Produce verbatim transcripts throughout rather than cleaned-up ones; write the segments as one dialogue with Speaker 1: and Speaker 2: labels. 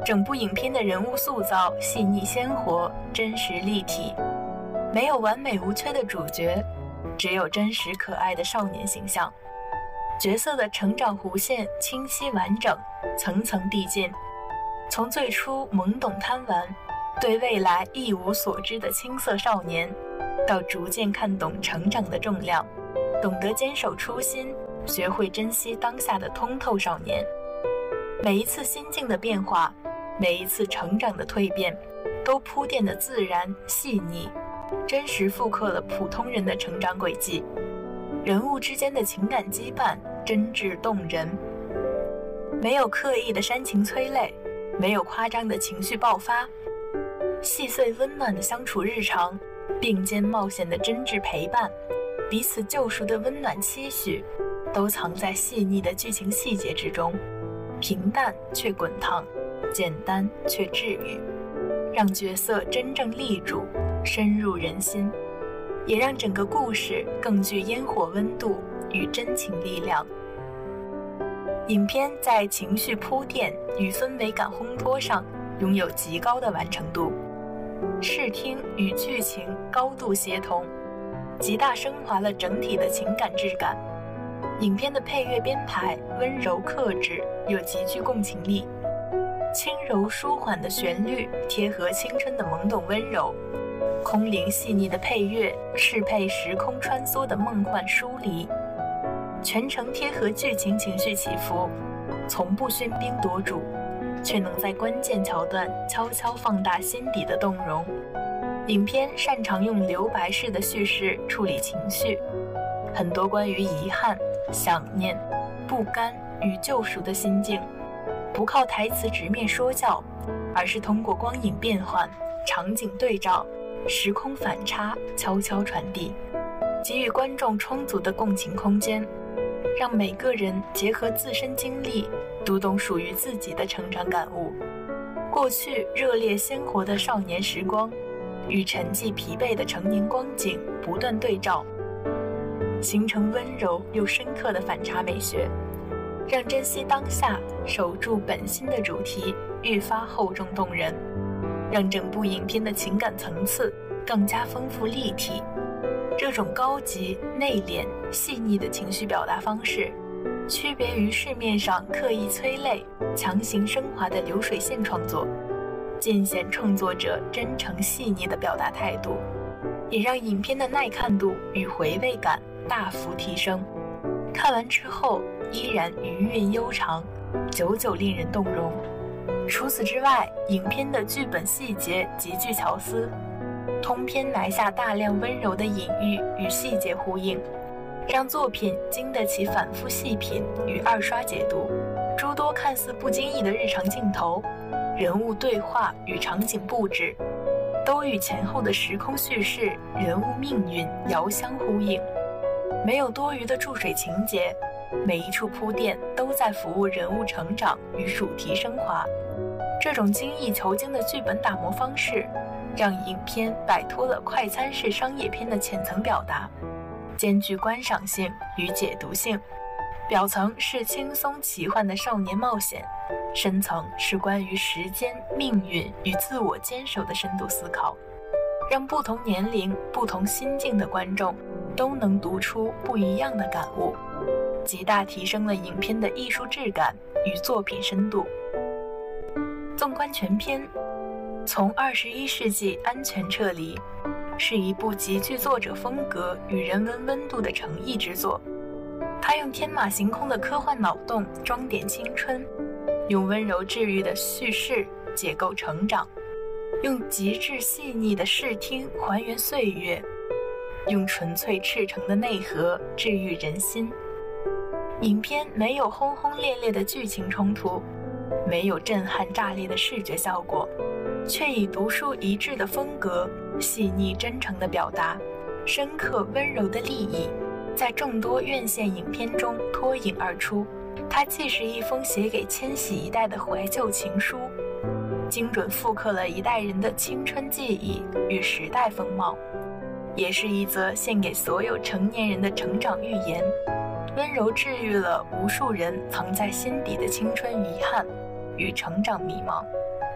Speaker 1: 整部影片的人物塑造细腻鲜活，真实立体，没有完美无缺的主角，只有真实可爱的少年形象。角色的成长弧线清晰完整，层层递进，从最初懵懂贪玩，对未来一无所知的青涩少年，到逐渐看懂成长的重量，懂得坚守初心，学会珍惜当下的通透少年。每一次心境的变化，每一次成长的蜕变，都铺垫的自然细腻，真实复刻了普通人的成长轨迹。人物之间的情感羁绊真挚动人，没有刻意的煽情催泪，没有夸张的情绪爆发，细碎温暖的相处日常，并肩冒险的真挚陪伴，彼此救赎的温暖期许，都藏在细腻的剧情细节之中，平淡却滚烫，简单却治愈，让角色真正立住，深入人心，也让整个故事更具烟火温度与真情力量。影片在情绪铺垫与氛围感烘托上拥有极高的完成度，视听与剧情高度协同，极大升华了整体的情感质感。影片的配乐编排温柔克制又极具共情力，轻柔舒缓的旋律贴合青春的懵懂温柔，空灵细腻的配乐适配时空穿梭的梦幻疏离，全程贴合剧情情绪起伏，从不喧宾夺主，却能在关键桥段悄悄放大心底的动容。影片擅长用留白式的叙事处理情绪，很多关于遗憾、想念、不甘与救赎的心境，不靠台词直面说教，而是通过光影变换、场景对照、时空反差悄悄传递，给予观众充足的共情空间，让每个人结合自身经历，读懂属于自己的成长感悟。过去热烈鲜活的少年时光，与沉寂疲惫的成年光景不断对照，形成温柔又深刻的反差美学，让珍惜当下、守住本心的主题愈发厚重动人，让整部影片的情感层次更加丰富立体。这种高级、内敛、细腻的情绪表达方式，区别于市面上刻意催泪、强行升华的流水线创作，尽显创作者真诚细腻的表达态度，也让影片的耐看度与回味感大幅提升。看完之后依然余韵悠长，久久令人动容。除此之外，影片的剧本细节极具巧思，通篇埋下大量温柔的隐喻与细节呼应，让作品经得起反复细品与二刷解读。诸多看似不经意的日常镜头、人物对话与场景布置，都与前后的时空叙事、人物命运遥相呼应，没有多余的注水情节，每一处铺垫都在服务人物成长与主题升华。这种精益求精的剧本打磨方式，让影片摆脱了快餐式商业片的浅层表达，兼具观赏性与解读性。表层是轻松奇幻的少年冒险，深层是关于时间、命运与自我坚守的深度思考，让不同年龄、不同心境的观众都能读出不一样的感悟，极大提升了影片的艺术质感与作品深度。纵观全片，从二十一世纪安全撤离，是一部极具作者风格与人文温度的诚意之作。他用天马行空的科幻脑洞装点青春，用温柔治愈的叙事解构成长，用极致细腻的视听还原岁月，用纯粹赤诚的内核治愈人心。影片没有轰轰烈烈的剧情冲突，没有震撼炸裂的视觉效果，却以独树一帜的风格、细腻真诚的表达、深刻温柔的立意，在众多院线影片中脱颖而出。它既是一封写给千禧一代的怀旧情书，精准复刻了一代人的青春记忆与时代风貌，也是一则献给所有成年人的成长寓言，温柔治愈了无数人藏在心底的青春遗憾与成长迷茫。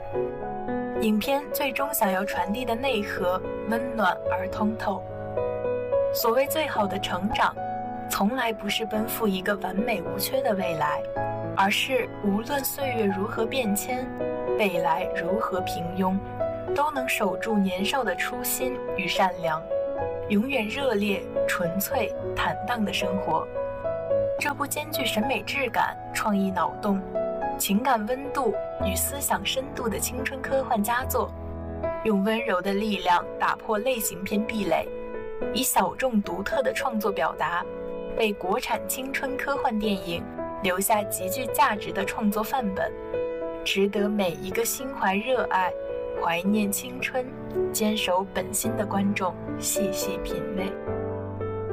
Speaker 1: 影片最终想要传递的内核温暖而通透。所谓最好的成长，从来不是奔赴一个完美无缺的未来，而是无论岁月如何变迁，未来如何平庸，都能守住年少的初心与善良，永远热烈、纯粹、坦荡的生活。这部兼具审美质感、创意脑洞、情感温度与思想深度的青春科幻佳作，用温柔的力量打破类型片壁垒，以小众独特的创作表达，为国产青春科幻电影留下极具价值的创作范本，值得每一个心怀热爱、怀念青春、坚守本心的观众细细品味。